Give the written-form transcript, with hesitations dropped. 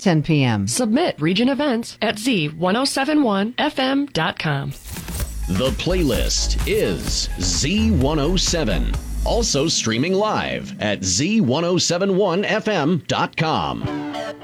10 p.m. Submit region events at z1071fm.com. The playlist is Z107. Also streaming live at z1071fm.com.